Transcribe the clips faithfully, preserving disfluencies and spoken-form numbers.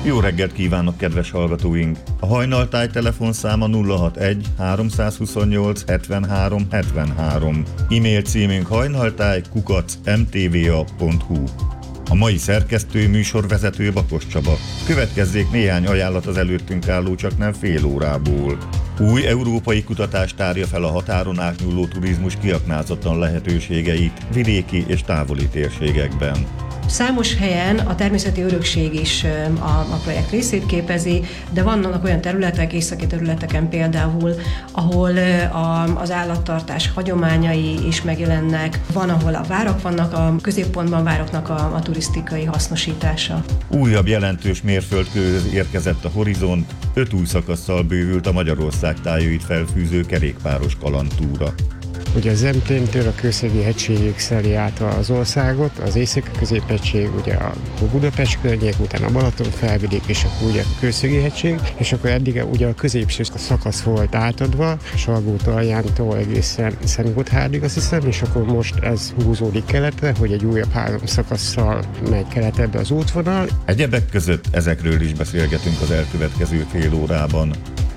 Jó reggelt kívánok, kedves hallgatóink! A hajnaltáj telefonszáma nulla hatvanegy háromszázhuszonnyolc hetvenhárom hetvenhárom. E-mail címünk hajnaltáj kukac em té vé á pont hú. A mai szerkesztő műsorvezető Bakos Csaba. Következzék néhány ajánlat az előttünk álló csaknem fél órából. Új európai kutatás tárja fel a határon átnyúló turizmus kiaknázatlan lehetőségeit vidéki és távoli térségekben. Számos helyen a természeti örökség is a, a projekt részét képezi, de vannak olyan területek, északi területeken például, ahol a, az állattartás hagyományai is megjelennek, van, ahol a várak vannak, a középpontban vároknak a, a turisztikai hasznosítása. Újabb jelentős mérföldkőhöz érkezett a horizont, öt új szakasszal bővült a Magyarország tájait felfűző kerékpáros kalandtúra. Ugye a Zemplén-től a Kőszegi hegységig szeli át az országot, az észak-középhegység, ugye a Budapest környék, utána a Balaton felvidék, és akkor ugye a Kőszegi hegység, és akkor eddig ugye a középső szakasz volt átadva, Salgótarjántól egészen Szentgotthárdig, azt hiszem, és akkor most ez húzódik keletre, hogy egy újabb három szakasszal megy keletebbre az útvonal. Egyebek között ezekről is beszélgetünk az elkövetkező fél órában.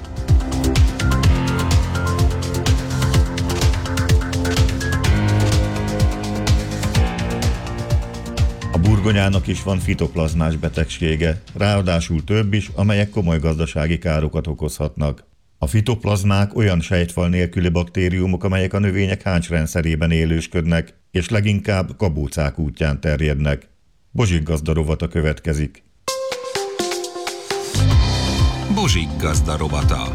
A burgonyának is van fitoplazmás betegsége, ráadásul több is, amelyek komoly gazdasági károkat okozhatnak. A fitoplazmák olyan sejtfal nélküli baktériumok, amelyek a növények háncsrendszerében élősködnek, és leginkább kabócák útján terjednek. Bozsik gazda rovata következik. Bozsik gazda rovata.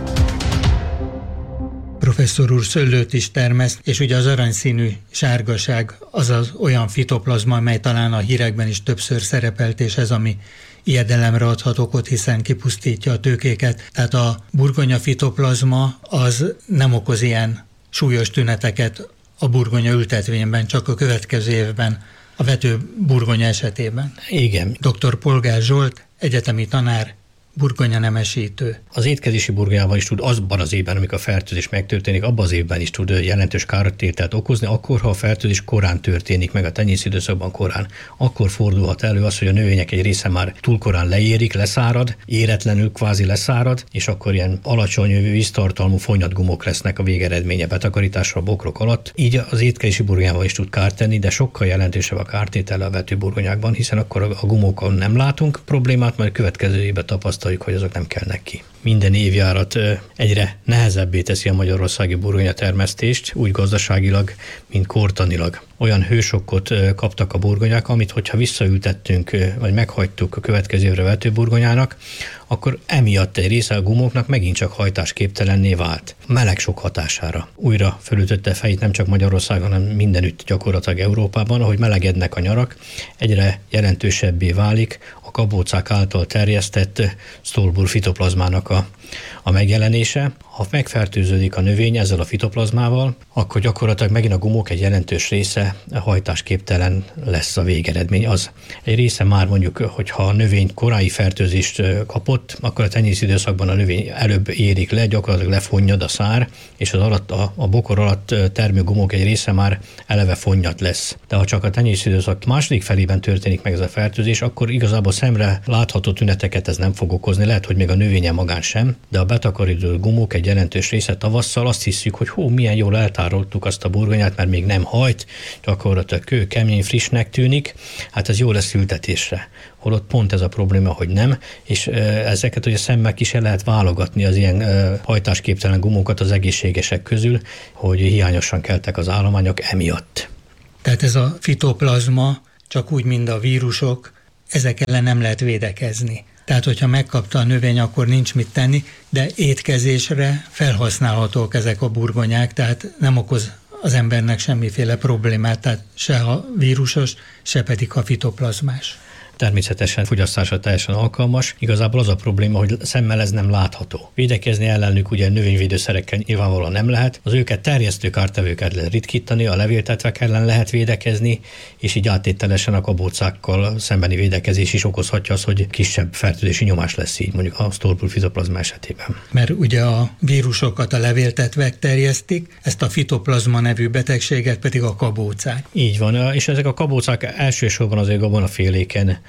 Professzor úr szőlőt is termeszt, és ugye az aranyszínű sárgaság az az olyan fitoplazma, mely talán a hírekben is többször szerepelt, és ez ami ijedelemre adhat okot, hiszen kipusztítja a tőkéket. Tehát a burgonya fitoplazma az nem okoz ilyen súlyos tüneteket a burgonya ültetvényben, csak a következő évben a vető burgonya esetében. Igen. doktor Polgár Zsolt, egyetemi tanár, burgonya nemesítő. Az étkezési burgonyában is tud azban az évben, amikor a fertőzés megtörténik, abban az évben is tud jelentős kártételt okozni, akkor, ha a fertőzés korán történik meg, a tenyészidőszakban korán, akkor fordulhat elő az, hogy a növények egy része már túl korán leérik, leszárad, éretlenül kvázi leszárad, és akkor ilyen alacsony víztartalmú fonyatgumok lesznek a végeredménye betakarításra a bokrok alatt. Így az étkezési burgonyában is tud kárt tenni, de sokkal jelentősebb a kártétele a vetőburgonyákban, hiszen akkor a gumókon nem látunk problémát, majd következő évben tapasztaljuk, hogy azok nem kelnek ki. Minden évjárat egyre nehezebbé teszi a magyarországi burgonya termesztést, úgy gazdaságilag, mint kortanilag. Olyan hősokkot kaptak a burgonyák, amit hogyha visszaültettünk, vagy meghagytuk a következő évre vetőburgonyának, akkor emiatt egy része a gumóknak megint csak hajtásképtelenné vált. Meleg sok hatására. Újra fölütötte fejét nem csak Magyarországon, hanem mindenütt gyakorlatilag Európában, ahogy melegednek a nyarak, egyre jelentősebbé válik a kabócák által terjesztett Stolbur fitoplazmának a, a megjelenése. Ha megfertőződik a növény ezzel a fitoplazmával, akkor gyakorlatilag megint a gumók egy jelentős része hajtásképtelen lesz a végeredmény. Az egy része már mondjuk, hogyha a növény korai fertőzést kapott, akkor a tenyészidőszakban a növény előbb érik le, gyakorlatilag lefonnyad a szár, és az alatt, a, a bokor alatt termő gumók egy része már eleve fonnyat lesz. De ha csak a tenyészidőszak második felében történik meg ez a fertőzés, akkor igazából szemre látható tüneteket ez nem fog okozni, lehet, hogy még a növénye magán sem, de a betakarító gumók egy jelentős része tavasszal azt hiszük, hogy hú, milyen jól eltároltuk azt a burgonyát, mert még nem hajt, gyakorlatilag kő, kemény, frissnek tűnik, hát ez jó lesz ültetésre. Holott pont ez a probléma, hogy nem, és ezeket ugye szemmel ki se lehet válogatni az ilyen hajtásképtelen gumókat az egészségesek közül, hogy hiányosan keltek az állományok emiatt. Tehát ez a fitoplazma, csak úgy, mint a vírusok, ezek ellen nem lehet védekezni. Tehát, hogyha megkapta a növény, akkor nincs mit tenni, de étkezésre felhasználhatók ezek a burgonyák, tehát nem okoz az embernek semmiféle problémát, tehát se a vírusos, se pedig a fitoplazmás. Természetesen fogyasztásra teljesen alkalmas. Igazából az a probléma, hogy szemmel ez nem látható. Védekezni ellenük ugye növényvédőszerekkel nyilvánvalóan nem lehet. Az őket terjesztő kártevőket lehet ritkítani, a levéltetvek ellen lehet védekezni, és így áttételesen a kabócákkal szembeni védekezés is okozhatja az, hogy kisebb fertőzési nyomás lesz így, mondjuk a Stolbur fitoplazma esetében. Mert ugye a vírusokat a levéltetvek terjesztik, ezt a fitoplazma nevű betegséget pedig a kabócák. Így van, és ezek a kabócák elsősorban azért gabonaféléken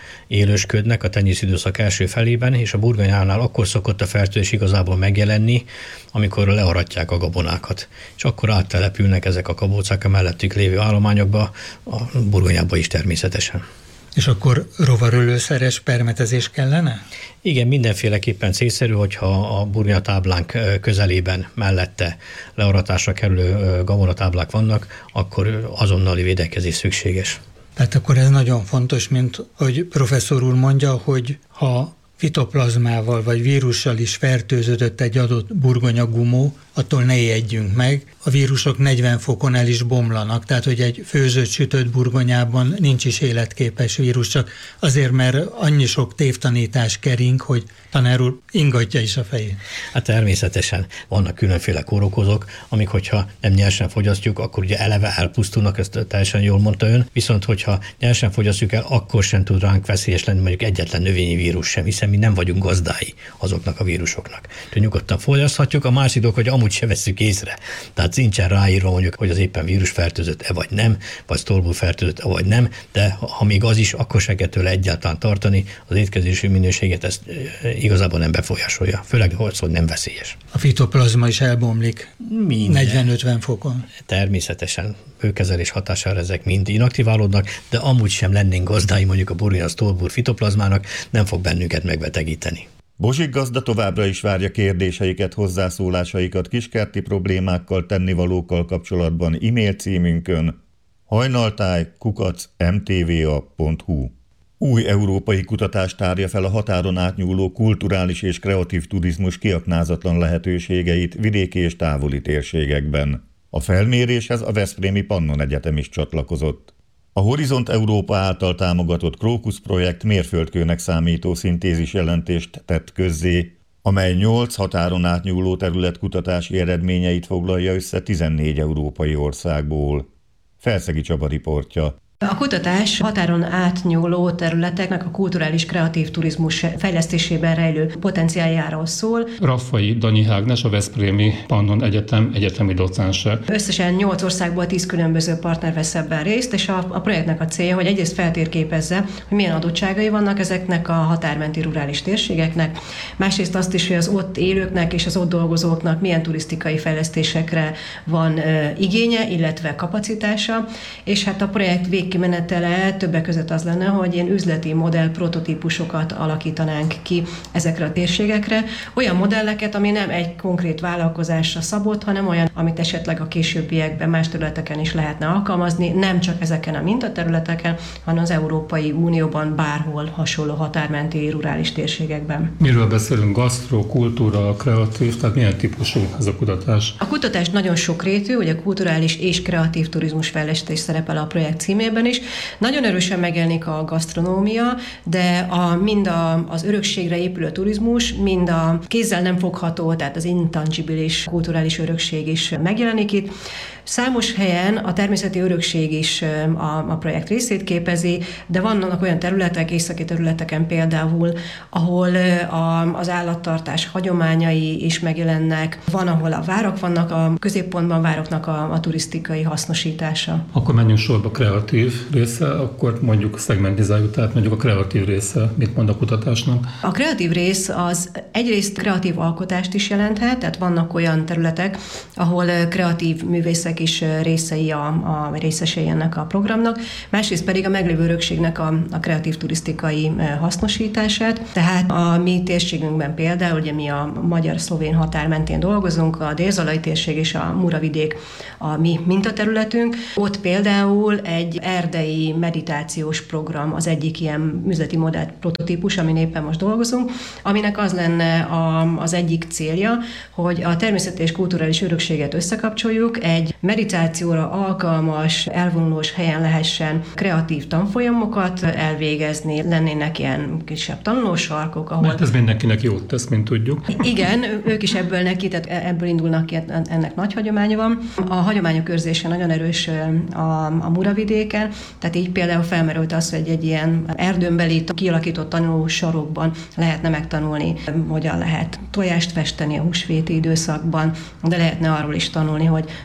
élősködnek a tenyészidőszak első felében, és a burgonyánál akkor szokott a fertőzés igazából megjelenni, amikor learatják a gabonákat. És akkor áttelepülnek ezek a kabócák a mellettük lévő állományokba, a burgonyába is természetesen. És akkor rovarölőszeres permetezés kellene? Igen, mindenféleképpen célszerű, hogyha a burgonyatáblánk közelében, mellette learatásra kerülő gabonatáblák vannak, akkor azonnali védekezés szükséges. Tehát akkor ez nagyon fontos, mint hogy professzor úr mondja, hogy ha fitoplazmával vagy vírussal is fertőződött egy adott burgonyagumó, attól ne ijedjünk meg. A vírusok negyven fokon el is bomlanak, tehát hogy egy főzött, sütött burgonyában nincs is életképes vírus, csak azért, mert annyi sok tévtanítás kering, hogy tanár úr ingatja is a fejét. Hát természetesen vannak különféle kórokozók, amik hogyha nem nyersen fogyasztjuk, akkor ugye eleve elpusztulnak, ezt teljesen jól mondta ön, viszont hogyha nyersen fogyasztjuk el, akkor sem tud ránk veszélyes lenni mondjuk egyetlen növényi vírus sem, hiszen mi nem vagyunk gazdái azoknak a vírusoknak. Tehát nyugodtan fogyaszthatjuk, a másik dolog, hogy amúgy se vesszük észre. Tehát nincsen ráírva mondjuk, hogy az éppen vírusfertőzött-e vagy nem, vagy sztorbulfertőzött-e vagy nem, de ha még az is, akkor se kell tőle egyáltalán tartani, az étkezési minőséget ezt igazából nem befolyásolja, főleg, hogy nem veszélyes. A fitoplazma is elbomlik negyven-ötven fokon. Természetesen hőkezelés hatására ezek mind inaktiválódnak, de amúgy sem lennénk gazdái mondjuk a burgonya sztorbul fitoplazmának, nem fog bennünket megbetegíteni. Bozsik gazda továbbra is várja kérdéseiket, hozzászólásaikat kiskerti problémákkal, tennivalókkal kapcsolatban e-mail címünkön hajnaltáj kukac em té vé a pont hu. Új európai kutatás tárja fel a határon átnyúló kulturális és kreatív turizmus kiaknázatlan lehetőségeit vidéki és távoli térségekben. A felméréshez a Veszprémi Pannon Egyetem is csatlakozott. A Horizont Európa által támogatott Krókusz projekt mérföldkőnek számító szintézis jelentést tett közzé, amely nyolc határon átnyúló terület kutatási eredményeit foglalja össze tizennégy európai országból. Felszegi Csaba riportja. A kutatás határon átnyúló területeknek a kulturális kreatív turizmus fejlesztésében rejlő potenciáljáról szól. Raffai Danyi Ágnes, a Veszprémi Pannon Egyetem egyetemi docense. Összesen nyolc országból tíz különböző partner vesz ebben részt, és a, a projektnek a célja, hogy egyrészt feltérképezze, hogy milyen adottságai vannak ezeknek a határmenti rurális térségeknek, másrészt azt is, hogy az ott élőknek és az ott dolgozóknak milyen turisztikai fejlesztésekre van e, igénye, illetve kapacitása, és hát a projekt vég kimenetele többek között az lenne, hogy ilyen üzleti modell prototípusokat alakítanánk ki ezekre a térségekre. Olyan modelleket, ami nem egy konkrét vállalkozásra szabott, hanem olyan, amit esetleg a későbbiekben más területeken is lehetne alkalmazni, nem csak ezeken a mintaterületeken, hanem az Európai Unióban bárhol hasonló határmenti rurális térségekben. Miről beszélünk? Gasztro, kultúra, kreatív, tehát milyen típusú ez a kutatás? A kutatás nagyon sokrétű, ugye kulturális és kreatív turizmus fejlesztés szerepel a projekt címében is. Nagyon erősen megjelenik a gasztronómia, de a, mind a, az örökségre épülő turizmus, mind a kézzel nem fogható, tehát az intangibilis kulturális örökség is megjelenik itt. Számos helyen a természeti örökség is a, a projekt részét képezi, de vannak olyan területek, északi területeken például, ahol a, az állattartás hagyományai is megjelennek, van, ahol a várak vannak, a középpontban vároknak a, a turisztikai hasznosítása. Akkor menjünk sorba kreatív része, akkor mondjuk szegmentizáljuk, tehát mondjuk a kreatív része, mit mond a kutatásnak? A kreatív rész az egyrészt kreatív alkotást is jelenthet, tehát vannak olyan területek, ahol kreatív művészek is részei a, a részesei ennek a programnak, másrészt pedig a meglévő örökségnek a, a kreatív turisztikai hasznosítását. Tehát a mi térségünkben például, ugye mi a magyar-szlovén határ mentén dolgozunk, a Dél-Zalai térség és a Muravidék a mi mintaterületünk. Ott például egy erdei meditációs program az egyik ilyen üzleti modell prototípus, amin éppen most dolgozunk, aminek az lenne a, az egyik célja, hogy a természeti és kulturális örökséget összekapcsoljuk, egy meditációra alkalmas, elvonulós helyen lehessen kreatív tanfolyamokat elvégezni, lennének ilyen kisebb tanulósarkok, ahol... Mert ez mindenkinek jót tesz, mint tudjuk. Igen, ők is ebből neki, tehát ebből indulnak ki, ennek nagy hagyománya van. A hagyományok őrzése nagyon erős a, a Muravidéken, tehát így például felmerült az, hogy egy ilyen erdőnbeli kialakított tanulósarokban lehetne megtanulni, hogyan lehet tojást festeni a húsvéti időszakban, de lehetne arról is tanulni, hogy, hogy egyáltalán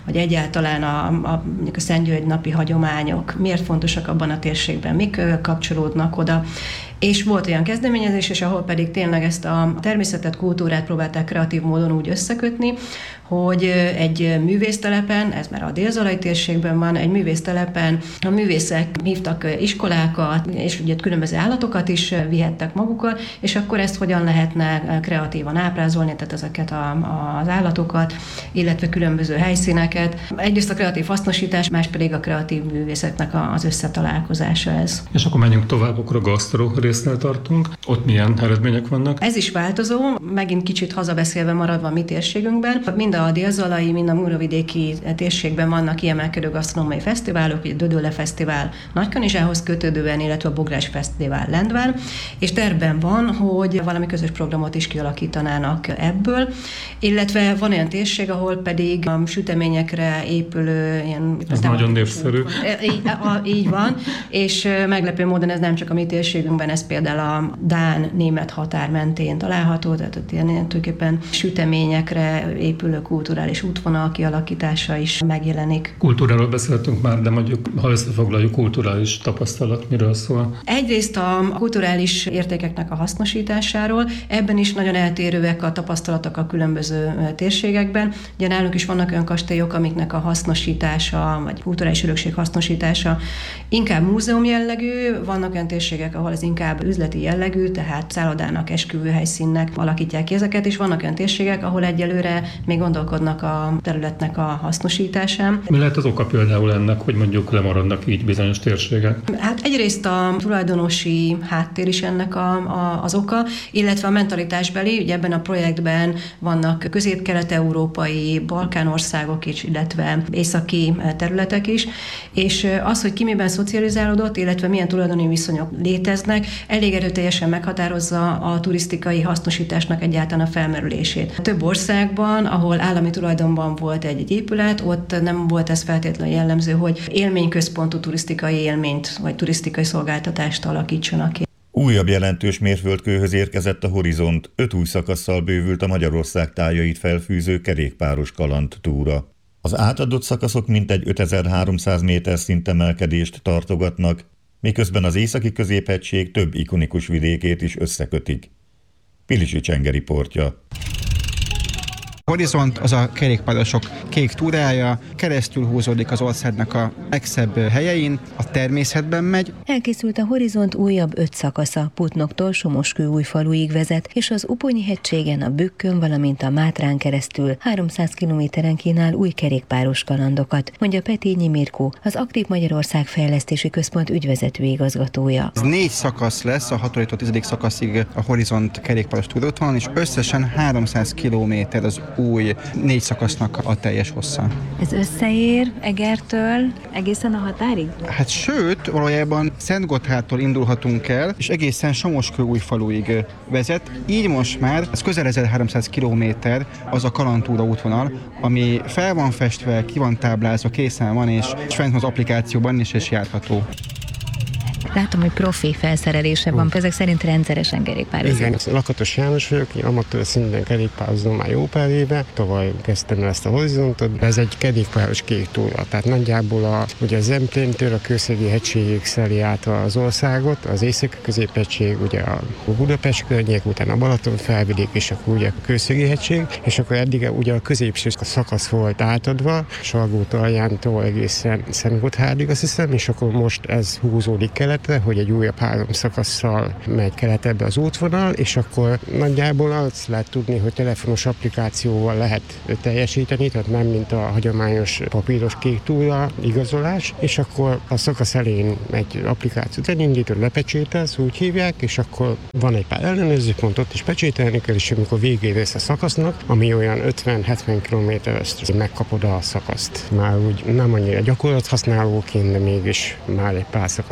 egyáltalán a, a, a Szentgyörgy napi hagyományok, miért fontosak abban a térségben, mik kapcsolódnak oda. És volt olyan kezdeményezés, és ahol pedig tényleg ezt a természetet, kultúrát próbálták kreatív módon úgy összekötni, hogy egy művésztelepen, ez már a Dél-Zalai térségben van, egy művésztelepen a művészek hívtak iskolákat, és ugye különböző állatokat is vihettek magukkal, és akkor ezt hogyan lehetne kreatívan ábrázolni, tehát ezeket a, a, az állatokat, illetve különböző helyszíneket. Egyrészt a kreatív hasznosítás, más pedig a kreatív művészetnek az összetalálkozása ez. És akkor menjünk tovább, akkor a gasztró résznél tartunk. Ott milyen eredmények vannak? Ez is változó, megint kicsit hazabeszélve maradva a mi térségünkben. Mind a dél-zalai, mind a múravidéki térségben vannak kiemelkedő gasztronómiai fesztiválok, ugye a Dödölle Fesztivál Nagykanizsához kötődően, illetve a Bográs Fesztivál Lendván, és tervben van, hogy valami közös programot is kialakítanának ebből, illetve van olyan térség, ahol pedig a süteményekre épülő ilyen... Ez nagyon népszerű. Így, így van, és meglepő módon ez nem csak a mi térségünkben, ez például a dán-német határ mentén található, tehát ott ilyen tulajdonképpen süteményekre épülő kulturális útvonal kialakítása is megjelenik. Kultúráról beszéltünk már, de mondjuk, ha összefoglaljuk, kulturális tapasztalat miről szól? Egyrészt a kulturális értékeknek a hasznosításáról, ebben is nagyon eltérőek a tapasztalatok a különböző térségekben. Ugye nálunk is vannak olyan kastélyok, amiknek a hasznosítása, vagy kulturális örökség hasznosítása inkább múzeum jellegű, vannak olyan térségek, ahol ez inkább üzleti jellegű, tehát szállodának, esküvőhelyszínnek alakítják ki ezeket, és vannak olyan térségek, ahol egyelőre még gondolkodnak a területnek a hasznosításán. Mi lehet az oka például ennek, hogy mondjuk lemaradnak így bizonyos térségek? Hát egyrészt a tulajdonosi háttér is ennek a, a, az oka, illetve a mentalitásbeli, ugye ebben a projektben vannak közép-kelet-európai, balkánországok is, illetve északi területek is, és az, hogy ki miben szocializálódott, illetve milyen tulajdoni viszonyok léteznek, elég erőteljesen meghatározza a turisztikai hasznosításnak egyáltalán a felmerülését. Több országban, ahol állami tulajdonban volt egy épület, ott nem volt ez feltétlenül jellemző, hogy élményközpontú turisztikai élményt vagy turisztikai szolgáltatást alakítsanak ki. Újabb jelentős mérföldkőhöz érkezett a Horizont, öt új szakasszal bővült a Magyarország tájait felfűző kerékpáros kalandtúra. Az átadott szakaszok mintegy ötezer-háromszáz méter szintemelkedést tartogatnak, miközben az északi középhegység több ikonikus vidékét is összekötik. Pilisi Csenge riportja. Horizont az a kerékpárosok kék túrája, keresztül húzódik az országnak a legszebb helyein, a természetben megy. Elkészült a Horizont újabb öt szakasza, Putnoktól Somoskő-Újfaluig vezet, és az Uponyi-hegységen, a Bükkön, valamint a Mátrán keresztül háromszáz kilométeren kínál új kerékpáros kalandokat, mondja Petényi Mirkó, az Aktív Magyarország Fejlesztési Központ ügyvezető igazgatója. Ez négy szakasz lesz, a hatodikától tizedik szakaszig a Horizont kerékpáros túróútvonalon, és összesen háromszáz kilométer az új négy szakasznak a teljes hossza. Ez összeér Egertől egészen a határig? Hát sőt, valójában Szentgotthártól indulhatunk el, és egészen Somoskő-Újfaluig vezet. Így most már ez közel ezerháromszáz kilométer az a kalandtúra útvonal, ami fel van festve, ki van táblázva, készen van, és fent van az applikációban is, és járható. Látom, hogy profi felszerelése van, ezek szerint rendszeresen kerékpározunk. Igen, Lakatos János vagyok, én amatőr szinten kerékpározom már jó pár éve, tavaly kezdtem el ezt a Horizontot. Ez egy kerékpáros kék túra, tehát nagyjából a, ugye a Zempléntől a Kőszegi hegységig szeli át az országot, az északi középhegység, ugye a Budapest környék, utána a Balaton felvidék, és akkor ugye a Kőszegi hegység, és akkor eddig ugye a középső szakasz volt átadva, Salgótarjántól egészen Szentgotthárdig, azt hiszem, és akkor most ez húzódik kelet, hogy egy újabb három szakasszal megy keletebbre az útvonal, és akkor nagyjából azt lehet tudni, hogy telefonos applikációval lehet teljesíteni, tehát nem mint a hagyományos papíros kék túra igazolás, és akkor a szakasz elején egy applikációt elindítod, lepecsételsz, úgy hívják, és akkor van egy pár ellenőrzőpont, ott is pecsételni kell, és amikor végén lesz a szakasznak, ami olyan ötven-hetven kilométer, ezt megkapod a szakaszt. Már úgy nem annyira gyakorlathasználóként, de mégis már egy pár szakasz teljesít.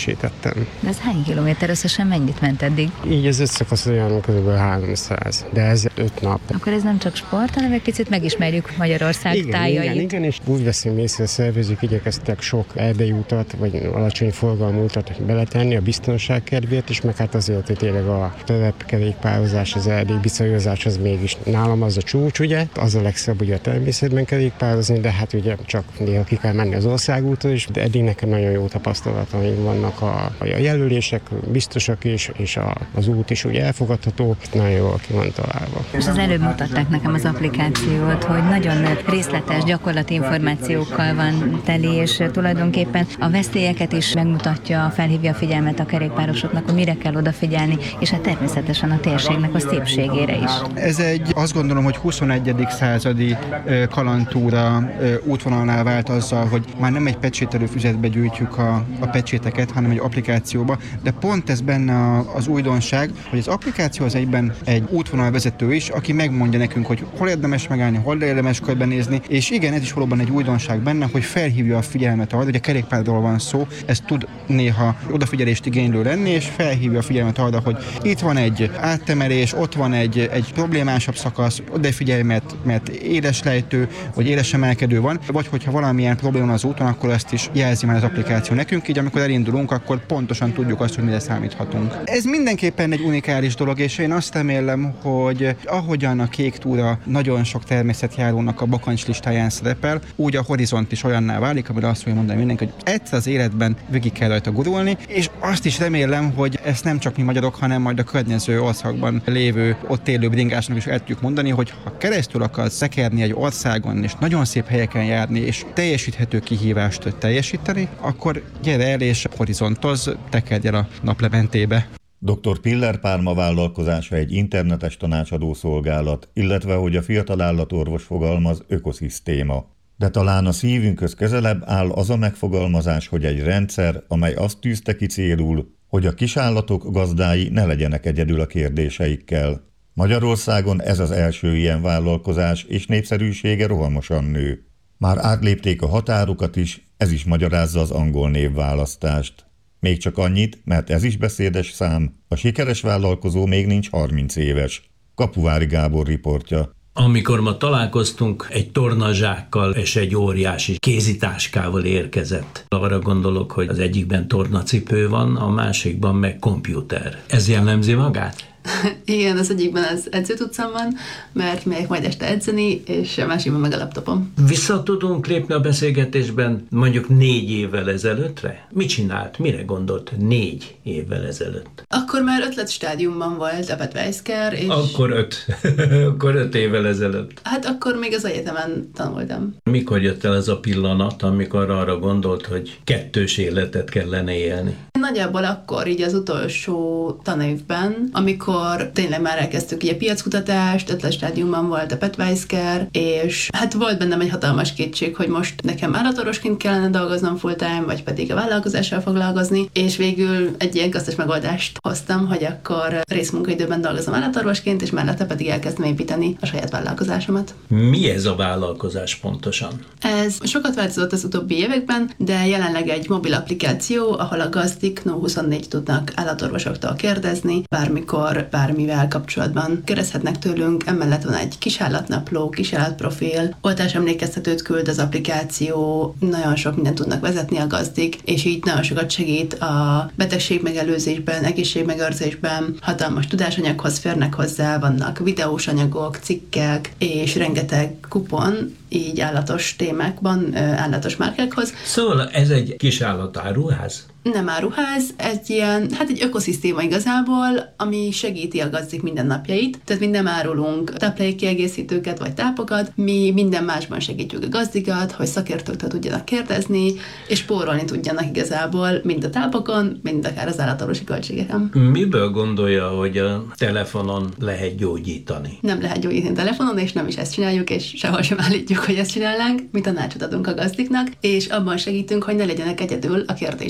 frissítettem. De ez hány kilométer összesen, mennyit ment eddig? Így az öt szakasz olyan kb. háromszáz, de ez öt nap. Akkor ez nem csak sport, hanem egy picit megismerjük Magyarország igen, tájait. Igen, igen, és úgy veszünk észre, a szervezők igyekeztek sok erdei utat, vagy alacsony forgalmú utat beletenni a biztonság kedvéért is, meg hát azért, hogy tényleg a terepkerékpározás, az erdei bicajozás az mégis nálam az a csúcs, ugye? Az a legszebb ugye a természetben kerékpározni, de hát ugye csak néha ki kell menni az országúton is, de eddig nekem nagyon jó tapasztalataim vannak a, a jelölések, biztosak is, és a, az út is ugye elfogadható, nagyon jól ki van találva. És az előbb mutatták nekem az applikációt, hogy nagyon részletes gyakorlati információkkal van teli, és tulajdonképpen a veszélyeket is megmutatja, felhívja a figyelmet a kerékpárosoknak, hogy mire kell odafigyelni, és hát természetesen a térségnek a szépségére is. Ez egy, azt gondolom, hogy huszonegyedik századi kalandtúra útvonalnál vált azzal, hogy már nem egy pecsételő füzetbe gyűjtjük a, a pecséteket, hanem egy applikációba, de pont ez benne az újdonság, hogy az applikáció az egyben egy útvonalvezető is, aki megmondja nekünk, hogy hol érdemes megállni, hol érdemes körbenézni, és igen, ez is valóban egy újdonság benne, hogy felhívja a figyelmet arra, hogy a kerékpárról van szó, ez tud néha odafigyelést igénylő lenni, és felhívja a figyelmet arra, hogy itt van egy áttemelés, ott van egy, egy problémásabb szakasz, odafigyelj, mert, mert éles lejtő, vagy éles emelkedő van, vagy hogyha valamilyen probléma az úton, akkor ezt is jelzi már az applikáció nekünk, így amikor elindulunk, akkor pontosan tudjuk azt, hogy mire számíthatunk. Ez mindenképpen egy unikális dolog, és én azt remélem, hogy ahogyan a Kék Túra nagyon sok természetjárónak a bakancs listáján szerepel, úgy a Horizont is olyanná válik, amire azt fogja mondani mindenki, hogy egyszer az életben végig kell rajta gurulni, és azt is remélem, hogy ezt nem csak mi magyarok, hanem majd a környező országban lévő, ott élő bringásnak is el tudjuk mondani, hogy ha keresztül akarsz szekerni egy országon, és nagyon szép helyeken járni, és teljesíthető kihívást teljesíteni, akkor gyere el és horizontozz, tekedj el a naplementébe. doktor Piller Pálma vállalkozása egy internetes tanácsadó szolgálat, illetve, hogy a fiatal állatorvos fogalmaz, ökoszisztéma. De talán a szívünkhöz közelebb áll az a megfogalmazás, hogy egy rendszer, amely azt tűzte ki célul, hogy a kisállatok gazdái ne legyenek egyedül a kérdéseikkel. Magyarországon ez az első ilyen vállalkozás, és népszerűsége rohamosan nő. Már átlépték a határokat is, ez is magyarázza az angol névválasztást. Még csak annyit, mert ez is beszédes szám, a sikeres vállalkozó még nincs harminc éves. Kapuvári Gábor riportja. Amikor ma találkoztunk, egy tornazsákkal és egy óriási kézitáskával érkezett. Arra gondolok, hogy az egyikben tornacipő van, a másikban meg kompjúter. Ez jellemzi magát? Igen, az egyikben az edzőtutcam van, mert megyek majd este edzeni, és a másikban meg a laptopom. Vissza tudunk lépni a beszélgetésben mondjuk négy évvel ezelőttre? Mit csinált, mire gondolt négy évvel ezelőtt? Akkor már ötletstádiumban volt a Petweisker, és... Akkor öt. Akkor öt évvel ezelőtt. Hát akkor még az egyetemen tanultam. Mikor jött el ez a pillanat, amikor arra gondolt, hogy kettős életet kellene élni? Nagyjából akkor, így az utolsó tanévben, amikor tényleg már elkezdtük így a piackutatást, ötletstádiumban volt a Petweisker, és hát volt bennem egy hatalmas kétség, hogy most nekem állatorvosként kellene dolgoznom full-time, vagy pedig a vállalkozással foglalkozni, és végül egy ilyen gazdas megoldást hoztam, hogy akkor részmunkaidőben dolgozom állatorvosként, és mellette pedig elkezdtem építeni a saját vállalkozásomat. Mi ez a vállalkozás pontosan? Ez sokat változott az utóbbi években, de jelenleg egy mobil applikáció, ahol a gazdik nulla huszonnégy tudnak állatorvosoktól kérdezni, bármikor, bármivel kapcsolatban kérdezhetnek tőlünk, emellett van egy kisállatnapló, kisállatprofil, oltásemlékeztetőt küld az applikáció, nagyon sok mindent tudnak vezetni a gazdik, és így nagyon sokat segít a betegségmegelőzésben, egészségmegőrzésben, hatalmas tudásanyaghoz férnek hozzá, vannak videós anyagok, cikkek, és rengeteg kupon, így állatos témákban, állatos márkákhoz. Szóval ez egy kisállatáruház? Nem áruház, ez ilyen, hát egy ökoszisztéma igazából, ami segíti a gazdik mindennapjait. Tehát mi nem árulunk táplálékkiegészítőket vagy tápokat, mi minden másban segítjük a gazdikat, hogy szakértőktől tudjanak kérdezni, és spórolni tudjanak igazából mind a tápokon, mind akár az állatorvosi költségeken. Miből gondolja, hogy a telefonon lehet gyógyítani? Nem lehet gyógyítani telefonon, és nem is ezt csináljuk, és sehol sem állítjuk, hogy ezt csinálnánk. Mi tanácsot adunk a gazdiknak, és abban segítünk, hogy ne legyenek egyedül a kérdéseikkel.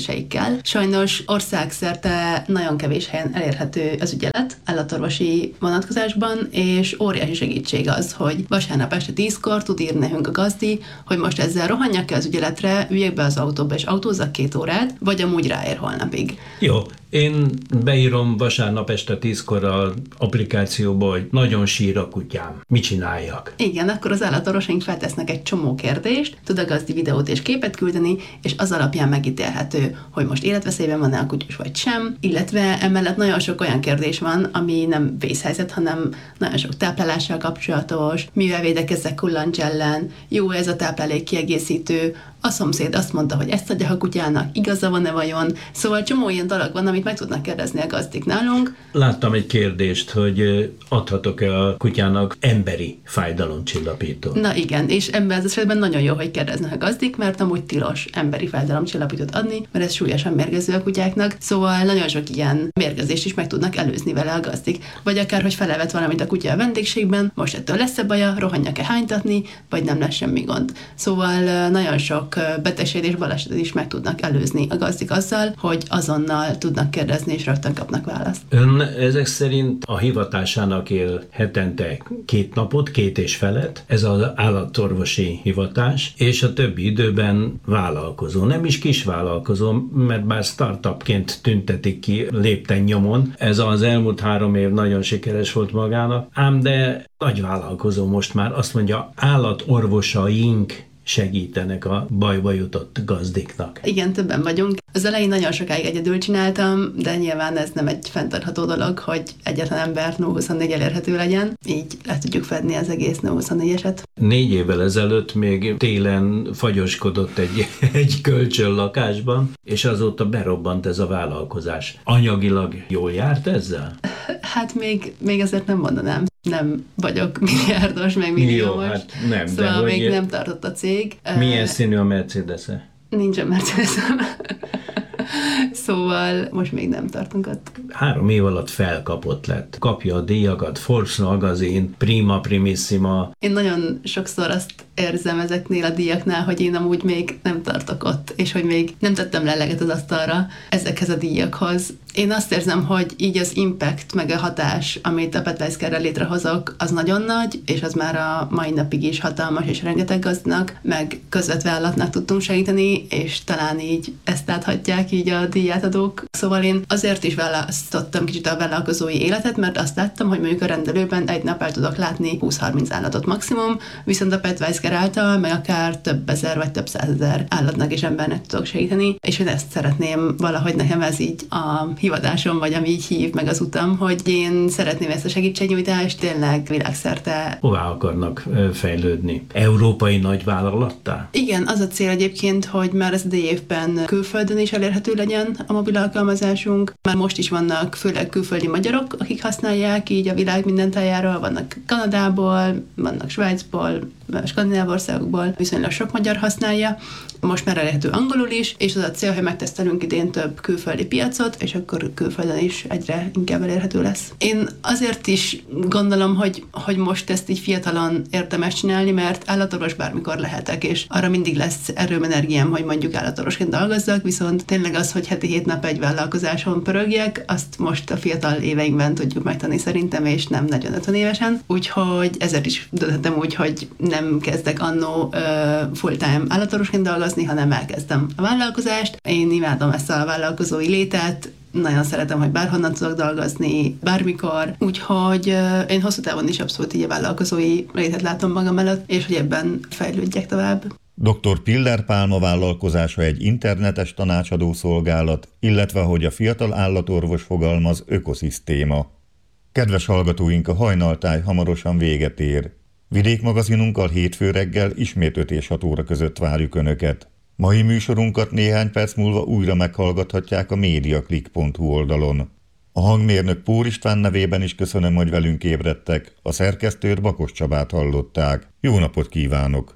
áll. Sajnos országszerte nagyon kevés helyen elérhető az ügyelet állatorvosi vonatkozásban, és óriási segítség az, hogy vasárnap este tízkor tud írni nekünk a gazdi, hogy most ezzel rohanjak ki az ügyeletre, üljek be az autóba és autózzak két órát, vagy amúgy ráér holnapig. Jó, én beírom vasárnap este tízkor az applikációba, hogy nagyon sír a kutyám. Mit csináljak? Igen, akkor az állatorvosaink feltesznek egy csomó kérdést, tud a gazdi videót és képet küldeni, és az alapján megítélhető, hogy most életveszélyben van-e a kutyus vagy sem, illetve emellett nagyon sok olyan kérdés van, ami nem vészhelyzet, hanem nagyon sok táplálással kapcsolatos, mivel védekezzek kullancs ellen, jó ez a táplálék kiegészítő, a szomszéd azt mondta, hogy ezt adja a kutyának, igaza van-e vajon? Szóval csomó ilyen dolog van, amit meg tudnak kérdezni a gazdik nálunk. Láttam egy kérdést, hogy adhatok-e a kutyának emberi fájdalomcsillapító. Na igen, és ebben az esetben nagyon jó, hogy kérdeznek a gazdik, mert amúgy tilos emberi fájdalomcsillapítót adni, mert ez súlyosan mérgező a kutyáknak, szóval nagyon sok ilyen mérgezést is meg tudnak előzni vele a gazdik. Vagy akár, hogy felevet valamit a kutya a vendégségben, most ettől lesz-e baja, rohanjak-e hánytatni, vagy nem lesz semmi gond. Szóval nagyon sok betegség és balesetet is meg tudnak előzni a gazdik azzal, hogy azonnal tudnak kérdezni, és rögtön kapnak választ. Ön ezek szerint a hivatásának él hetente két napot, két és felet, ez az állatorvosi hivatás, és a többi időben vállalkozó. Nem is kis vállalkozó, mert bár startupként tüntetik ki lépten nyomon, ez az elmúlt három év nagyon sikeres volt magának, ám de nagy vállalkozó most már, azt mondja, állatorvosaink segítenek a bajba jutott gazdiknak. Igen, többen vagyunk. Az elején nagyon sokáig egyedül csináltam, de nyilván ez nem egy fenntartható dolog, hogy egyetlen ember nulla huszonnégy elérhető legyen. Így le tudjuk fedni az egész nulla huszonnégyeset. Négy évvel ezelőtt még télen fagyoskodott egy, egy kölcsönlakásban, és azóta berobbant ez a vállalkozás. Anyagilag jól járt ezzel? Hát még, még azért nem mondanám. Nem vagyok milliárdos, meg milliómos. Jó, hát nem. Szóval de még hogy nem tartott a cég. Milyen színű a Mercedes-e? Nincsen Mercedes-em. Szóval most még nem tartunk ott. Három év alatt felkapott lett. Kapja a díjakat, Forbes magazin, Prima Primissima. Én nagyon sokszor azt érzem ezeknél a díjaknál, hogy én amúgy még nem tartok ott, és hogy még nem tettem le eleget az asztalra ezekhez a díjakhoz. Én azt érzem, hogy így az impact, meg a hatás, amit a Petweiszkerrel létrehozok, az nagyon nagy, és az már a mai napig is hatalmas, és rengeteg gazdnak, meg közvetve állatnak tudtunk segíteni, és talán így ezt láthatják így a díjátadók. Szóval én azért is választottam kicsit a vállalkozói életet, mert azt láttam, hogy mondjuk a rendelőben egy nap el tudok látni húsz-harminc állatot maximum, viszont a Petweiszker által meg akár több ezer vagy több százezer állatnak és embernek tudok segíteni, és én ezt szeretném valahogy, nekem ez így a hivatásom, vagy ami így hív meg az utam, hogy én szeretném ezt a segítségnyújtást tényleg világszerte. Hová akarnak fejlődni? Európai nagyvállalattá? Igen, az a cél egyébként, hogy már az idei évben külföldön is elérhető legyen a mobil alkalmazásunk. Már most is vannak főleg külföldi magyarok, akik használják így a világ minden tájáról, vannak Kanadából, vannak Svájcból, skandináv országokból, viszonylag sok magyar használja. Most már elérhető angolul is, és az a cél, hogy megtesztelünk idén több külföldi piacot, és akkor külföldön is egyre inkább elérhető lesz. Én azért is gondolom, hogy, hogy most ezt így fiatalon érdemes csinálni, mert állatorvos bármikor lehetek, és arra mindig lesz erőm, energiám, hogy mondjuk állatorvosként dolgozzak, viszont tényleg az, hogy heti hét nap egy vállalkozáson pörögjek, azt most a fiatal éveinkben tudjuk megtanulni szerintem, és nem negyven-ötven évesen. Úgyhogy ezért is döntöttem úgy, hogy nem kezdek annó uh, full-time állatorvosként dolgozni, hanem elkezdtem a vállalkozást. Én imádom ezt a vállalkozói létet, nagyon szeretem, hogy bárhonnan tudok dolgozni, bármikor, úgyhogy uh, én hosszú távon is abszolút így a vállalkozói létet látom magam előtt, és hogy ebben fejlődjek tovább. doktor Piller Pálma vállalkozása egy internetes tanácsadó szolgálat, illetve, hogy a fiatal állatorvos fogalmaz, ökoszisztéma. Kedves hallgatóink, a hajnaltáj hamarosan véget ér. Vidékmagazinunkkal hétfő reggel ismét öt és hat óra között várjuk Önöket. Mai műsorunkat néhány perc múlva újra meghallgathatják a mediaclick pont hu oldalon. A hangmérnök Pór István nevében is köszönöm, hogy velünk ébredtek, a szerkesztőt Bakos Csabát hallották. Jó napot kívánok!